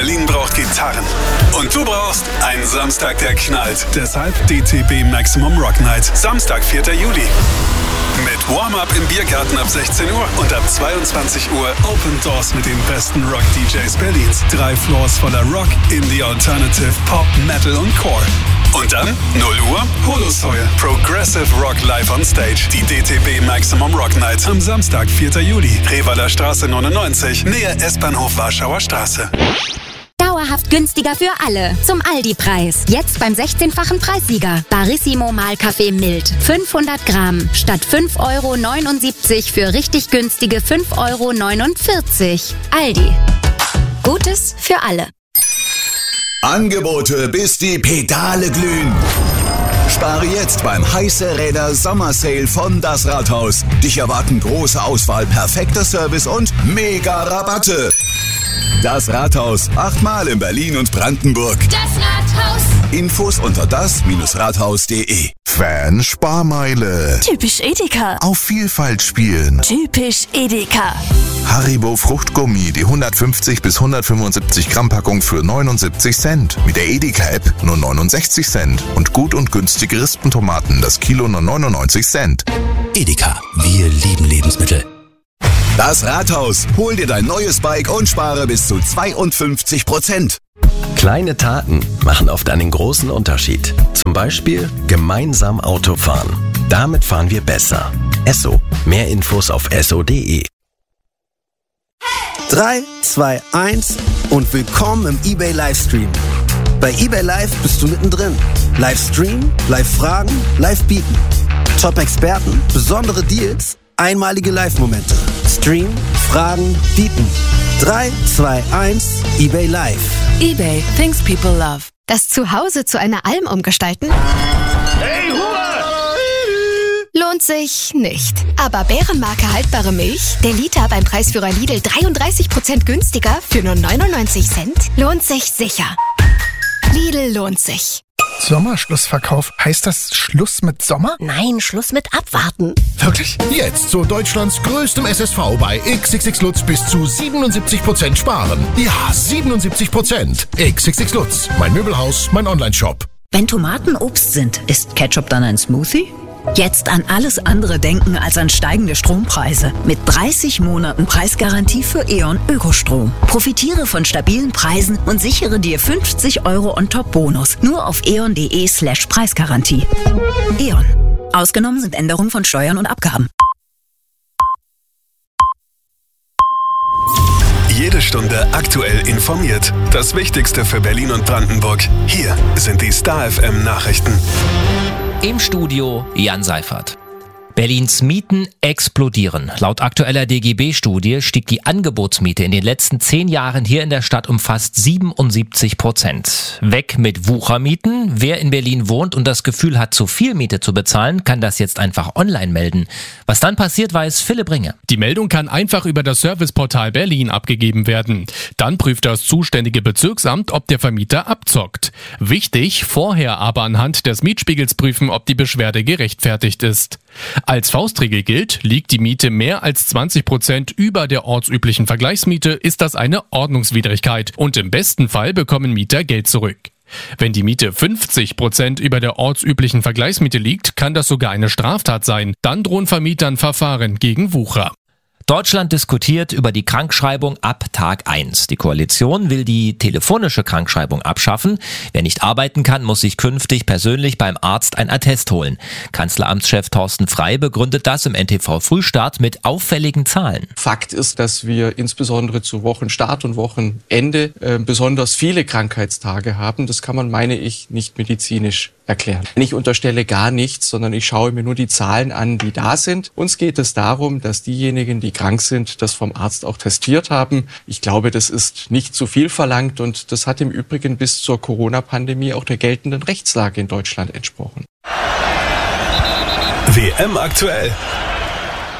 Berlin braucht Gitarren. Und du brauchst einen Samstag, der knallt. Deshalb DTB Maximum Rock Night. Samstag, 4. Juli. Mit Warm-Up im Biergarten ab 16 Uhr und ab 22 Uhr Open Doors mit den besten Rock-DJs Berlins. 3 Floors voller Rock, Indie, Alternative, Pop, Metal und Core. Und dann 0 Uhr Holosäule. Progressive Rock live on stage. Die DTB Maximum Rock Night am Samstag, 4. Juli. Revaler Straße 99, Nähe S-Bahnhof Warschauer Straße. Dauerhaft günstiger für alle. Zum Aldi-Preis. Jetzt beim 16-fachen Preissieger. Barissimo Mahlkaffee mild. 500 Gramm. Statt 5,79 € für richtig günstige 5,49 €. Aldi. Gutes für alle. Angebote, bis die Pedale glühen. Spare jetzt beim Heiße Räder Sommersale von Das Rathaus. Dich erwarten große Auswahl, perfekter Service und mega Rabatte. Das Rathaus, 8-mal in Berlin und Brandenburg. Das Rathaus. Infos unter das-rathaus.de. Fan-Sparmeile. Typisch Edeka. Auf Vielfalt spielen. Typisch Edeka. Haribo Fruchtgummi, die 150 bis 175 Gramm Packung für 79 Cent. Mit der Edeka-App nur 69 Cent. Und gut und günstige Rispentomaten, das Kilo nur 99 Cent. Edeka, wir lieben Lebensmittel. Das Rathaus. Hol dir dein neues Bike und spare bis zu 52%. Kleine Taten machen oft einen großen Unterschied. Zum Beispiel gemeinsam Auto fahren. Damit fahren wir besser. Esso. Mehr Infos auf esso.de. 3, 2, 1 und willkommen im eBay Livestream. Bei eBay Live bist du mittendrin. Livestream, Live-Fragen, Live-Bieten. Top-Experten, besondere Deals, einmalige Live-Momente. Stream, Fragen, Bieten. 3, 2, 1, eBay Live. eBay, things people love. Das Zuhause zu einer Alm umgestalten? Hey, Lohnt sich nicht. Aber Bärenmarke haltbare Milch, der Liter beim Preisführer Lidl 33% günstiger für nur 99 Cent, lohnt sich sicher. Lidl lohnt sich. Sommerschlussverkauf. Heißt das Schluss mit Sommer? Nein, Schluss mit Abwarten. Wirklich? Jetzt zu Deutschlands größtem SSV bei XXX Lutz bis zu 77% sparen. Ja, 77%. XXX Lutz. Mein Möbelhaus, mein Onlineshop. Wenn Tomaten Obst sind, ist Ketchup dann ein Smoothie? Jetzt an alles andere denken als an steigende Strompreise. Mit 30 Monaten Preisgarantie für E.ON Ökostrom. Profitiere von stabilen Preisen und sichere dir 50 € on top Bonus. Nur auf eon.de/Preisgarantie. E.ON. Ausgenommen sind Änderungen von Steuern und Abgaben. Jede Stunde aktuell informiert. Das Wichtigste für Berlin und Brandenburg. Hier sind die Star FM Nachrichten. Im Studio Jan Seifert. Berlins Mieten explodieren. Laut aktueller DGB-Studie stieg die Angebotsmiete in den letzten 10 Jahren hier in der Stadt um fast 77%. Weg mit Wuchermieten. Wer in Berlin wohnt und das Gefühl hat, zu viel Miete zu bezahlen, kann das jetzt einfach online melden. Was dann passiert, weiß Philipp Ringe. Die Meldung kann einfach über das Serviceportal Berlin abgegeben werden. Dann prüft das zuständige Bezirksamt, ob der Vermieter abzockt. Wichtig, vorher aber anhand des Mietspiegels prüfen, ob die Beschwerde gerechtfertigt ist. Als Faustregel gilt, liegt die Miete mehr als 20% über der ortsüblichen Vergleichsmiete, ist das eine Ordnungswidrigkeit und im besten Fall bekommen Mieter Geld zurück. Wenn die Miete 50% über der ortsüblichen Vergleichsmiete liegt, kann das sogar eine Straftat sein. Dann drohen Vermietern Verfahren gegen Wucher. Deutschland diskutiert über die Krankschreibung ab Tag 1. Die Koalition will die telefonische Krankschreibung abschaffen. Wer nicht arbeiten kann, muss sich künftig persönlich beim Arzt ein Attest holen. Kanzleramtschef Thorsten Frey begründet das im NTV Frühstart mit auffälligen Zahlen. Fakt ist, dass wir insbesondere zu Wochenstart und Wochenende besonders viele Krankheitstage haben. Das kann man, meine ich, nicht medizinisch erklären. Ich unterstelle gar nichts, sondern ich schaue mir nur die Zahlen an, die da sind. Uns geht es darum, dass diejenigen, die krank sind, das vom Arzt auch testiert haben. Ich glaube, das ist nicht zu viel verlangt und das hat im Übrigen bis zur Corona-Pandemie auch der geltenden Rechtslage in Deutschland entsprochen. WM aktuell.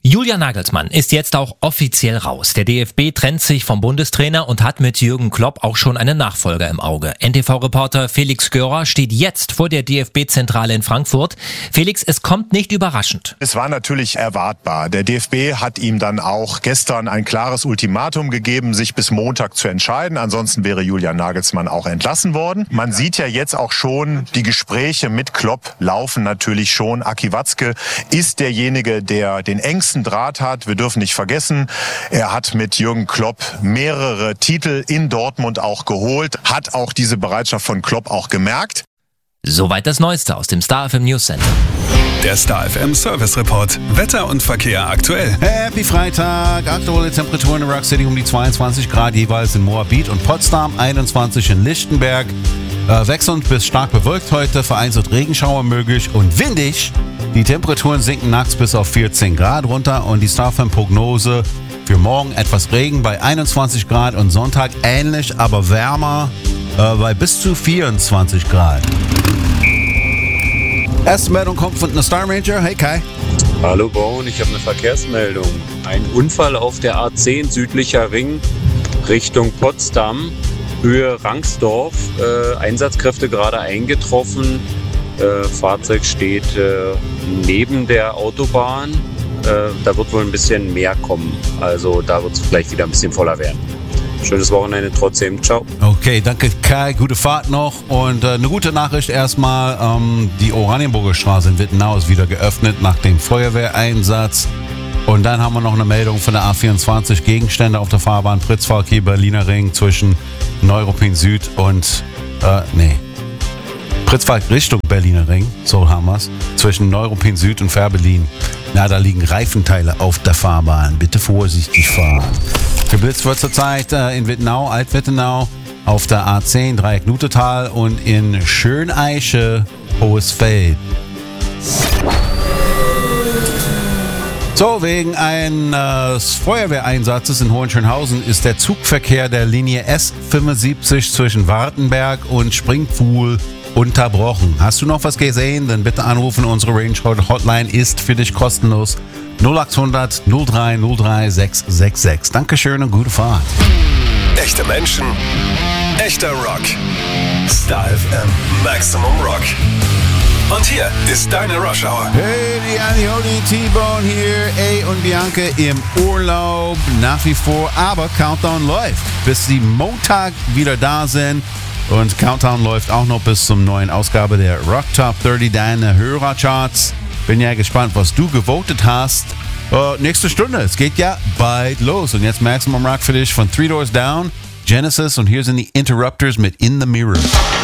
Julian Nagelsmann ist jetzt auch offiziell raus. Der DFB trennt sich vom Bundestrainer und hat mit Jürgen Klopp auch schon einen Nachfolger im Auge. NTV-Reporter Felix Görer steht jetzt vor der DFB-Zentrale in Frankfurt. Felix, es kommt nicht überraschend. Es war natürlich erwartbar. Der DFB hat ihm dann auch gestern ein klares Ultimatum gegeben, sich bis Montag zu entscheiden. Ansonsten wäre Julian Nagelsmann auch entlassen worden. Man sieht ja jetzt auch schon, die Gespräche mit Klopp laufen natürlich schon. Aki Watzke ist derjenige, der den engsten Draht hat. Wir dürfen nicht vergessen, er hat mit Jürgen Klopp mehrere Titel in Dortmund auch geholt, hat auch diese Bereitschaft von Klopp auch gemerkt. Soweit das Neueste aus dem Star FM News Center. Der Star FM Service Report. Wetter und Verkehr aktuell. Happy Freitag. Aktuelle Temperaturen in Rock City um die 22 Grad jeweils in Moabit und Potsdam, 21 in Lichtenberg. Wechselnd bis stark bewölkt heute, vereinzelt Regenschauer möglich und windig. Die Temperaturen sinken nachts bis auf 14 Grad runter und die Star FM Prognose für morgen etwas Regen bei 21 Grad und Sonntag ähnlich, aber wärmer bei bis zu 24 Grad. Erste Meldung kommt von der Star Ranger. Hey Kai. Hallo Bone, ich habe eine Verkehrsmeldung. Ein Unfall auf der A10 südlicher Ring Richtung Potsdam, Höhe Rangsdorf. Einsatzkräfte gerade eingetroffen. Fahrzeug steht neben der Autobahn. Da wird wohl ein bisschen mehr kommen. Also da wird es gleich wieder ein bisschen voller werden. Schönes Wochenende trotzdem. Ciao. Okay, danke Kai. Gute Fahrt noch. Und eine gute Nachricht erstmal. Die Oranienburger Straße in Wittenau ist wieder geöffnet nach dem Feuerwehreinsatz. Und dann haben wir noch eine Meldung von der A24. Gegenstände auf der Fahrbahn Pritzwalk, Berliner Ring zwischen Neuruppin Süd und Pritzwalk Richtung Berliner Ring, so haben wir es, zwischen Neuruppin Süd und Fährberlin. Na, da liegen Reifenteile auf der Fahrbahn. Bitte vorsichtig fahren. Geblitzt wird zurzeit in Wittenau, Alt-Wittenau, auf der A10 Dreieck Nutetal und in Schöneiche, Hohesfeld. So, wegen eines Feuerwehreinsatzes in Hohenschönhausen ist der Zugverkehr der Linie S75 zwischen Wartenberg und Springpfuhl unterbrochen. Hast du noch was gesehen? Dann bitte anrufen. Unsere Range Hotline ist für dich kostenlos. 0800 03 03 666. Dankeschön und gute Fahrt. Echte Menschen, echter Rock. Star FM Maximum Rock. Und hier ist deine Rush Hour. Hey, die Anioli, T-Bone hier, und Bianca im Urlaub nach wie vor, aber Countdown läuft, bis sie Montag wieder da sind. Und Countdown läuft auch noch bis zum neuen Ausgabe der Rock Top 30 deine Hörercharts. Bin ja gespannt, was du gewotet hast. Nächste Stunde, es geht ja bald los. Und jetzt Maximum Rock für dich von Three Doors Down, Genesis und hier sind die Interrupters mit In the Mirror.